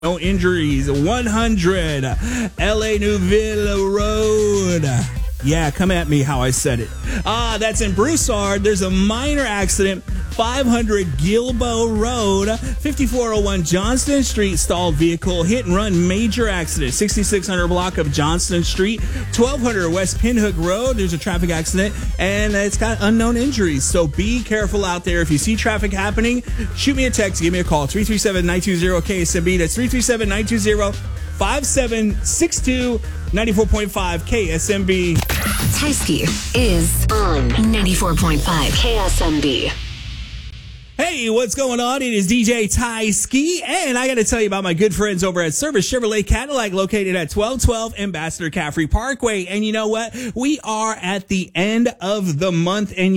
No injuries. 100 LA Neuville Road. Yeah, come at me how I said it. That's in Broussard. There's a minor accident. 500 Gilbo Road, 5401 Johnston Street, stalled vehicle, hit and run, major accident. 6600 block of Johnston Street, 1200 West Pinhook Road. There's a traffic accident, and it's got unknown injuries. So be careful out there. If you see traffic happening, shoot me a text, give me a call. 337-920-KSMB. That's 337-920-5762, 94.5 KSMB. Tysky is on 94.5 KSMB. Hey, what's going on? It is DJ Tysky, and I got to tell you about my good friends over at Service Chevrolet Cadillac, located at 1212 Ambassador Caffrey Parkway. And you know what? We are at the end of the month, and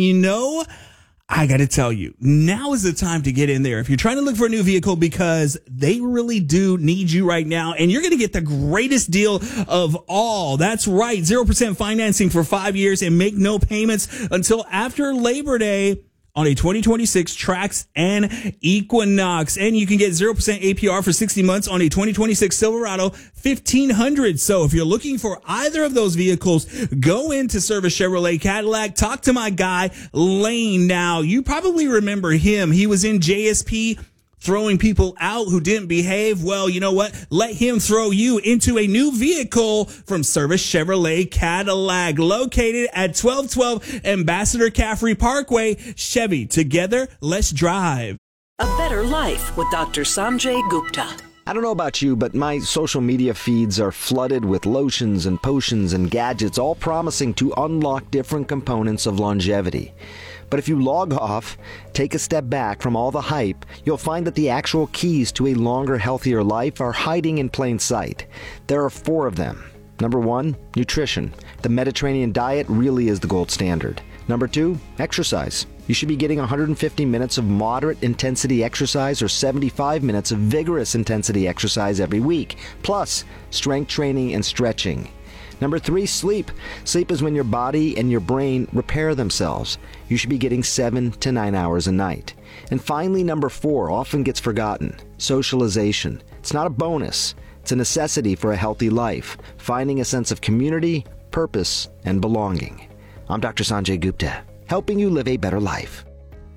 I got to tell you, now is the time to get in there if you're trying to look for a new vehicle, because they really do need you right now, and you're going to get the greatest deal of all. That's right, 0% financing for 5 years and make no payments until after Labor Day on a 2026 Trax and Equinox. And you can get 0% APR for 60 months on a 2026 Silverado 1500. So if you're looking for either of those vehicles, go into Service Chevrolet Cadillac. Talk to my guy, Lane. Now, you probably remember him. He was in JSP throwing people out who didn't behave. Well, you know what? Let him throw you into a new vehicle from Service Chevrolet Cadillac, located at 1212 Ambassador Caffrey Parkway. Chevy, together, let's drive. A better life with Dr. Sanjay Gupta. I don't know about you, but my social media feeds are flooded with lotions and potions and gadgets, all promising to unlock different components of longevity. But if you log off, take a step back from all the hype, you'll find that the actual keys to a longer, healthier life are hiding in plain sight. There are 4 of them. Number 1, nutrition. The Mediterranean diet really is the gold standard. Number 2, exercise. You should be getting 150 minutes of moderate intensity exercise or 75 minutes of vigorous intensity exercise every week, plus strength training and stretching. Number 3, sleep. Sleep is when your body and your brain repair themselves. You should be getting 7 to 9 hours a night. And finally, number 4 often gets forgotten: socialization. It's not a bonus. It's a necessity for a healthy life, finding a sense of community, purpose, and belonging. I'm Dr. Sanjay Gupta, helping you live a better life.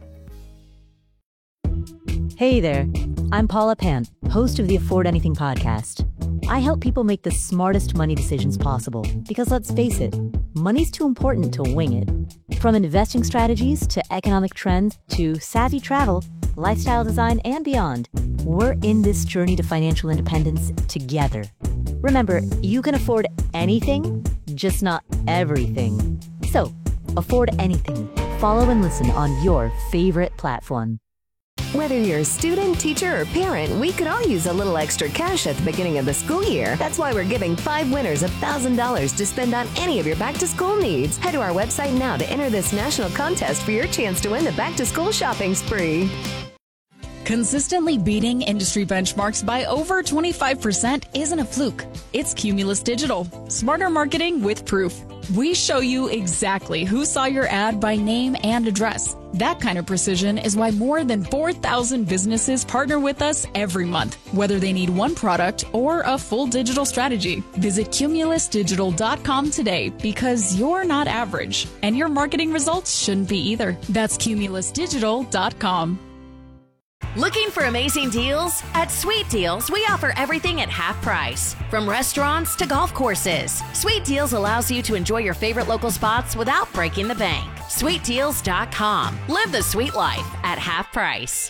Hey there, I'm Paula Pant, host of the Afford Anything podcast. I help people make the smartest money decisions possible, because let's face it, money's too important to wing it. From investing strategies to economic trends to savvy travel, lifestyle design, and beyond, we're in this journey to financial independence together. Remember, you can afford anything, just not everything. So, afford anything. Follow and listen on your favorite platform. Whether you're a student, teacher, or parent, we could all use a little extra cash at the beginning of the school year. That's why we're giving 5 winners $1,000 to spend on any of your back-to-school needs. Head to our website now to enter this national contest for your chance to win the back-to-school shopping spree. Consistently beating industry benchmarks by over 25% isn't a fluke. It's Cumulus Digital. Smarter marketing with proof. We show you exactly who saw your ad by name and address. That kind of precision is why more than 4,000 businesses partner with us every month, whether they need one product or a full digital strategy. Visit cumulusdigital.com today, because you're not average, and your marketing results shouldn't be either. That's cumulusdigital.com. Looking for amazing deals? At Sweet Deals, we offer everything at half price. From restaurants to golf courses, Sweet Deals allows you to enjoy your favorite local spots without breaking the bank. SweetDeals.com. Live the sweet life at half price.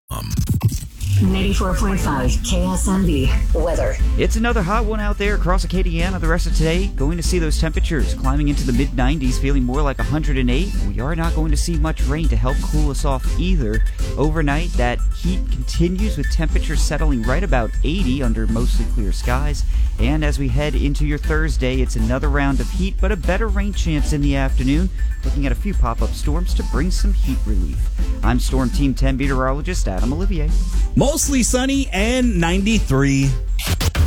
94.5 KSMB weather. It's another hot one out there across Acadiana the rest of today. Going to see those temperatures climbing into the mid-90s, feeling more like 108. We are not going to see much rain to help cool us off either. Overnight, that heat continues with temperatures settling right about 80 under mostly clear skies. And as we head into your Thursday, it's another round of heat, but a better rain chance in the afternoon. Looking at a few pop-up storms to bring some heat relief. I'm Storm Team 10 meteorologist Adam Olivier. Mostly sunny and 93.